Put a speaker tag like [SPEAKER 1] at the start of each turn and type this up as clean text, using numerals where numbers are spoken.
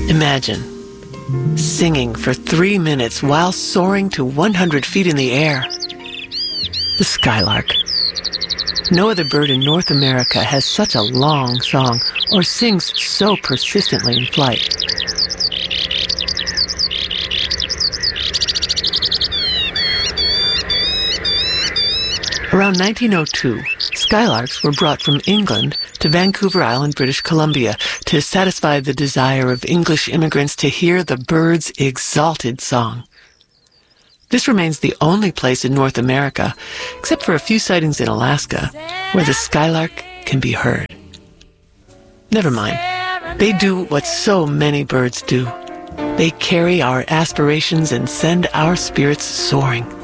[SPEAKER 1] Imagine singing for 3 minutes while soaring to 100 feet in the air. The skylark. No other bird in North America has such a long song or sings so persistently in flight. Around 1902, skylarks were brought from England to Vancouver Island, British Columbia, to satisfy the desire of English immigrants to hear the bird's exalted song. This remains the only place in North America, except for a few sightings in Alaska, where the skylark can be heard. Never mind. They do what so many birds do. They carry our aspirations and send our spirits soaring.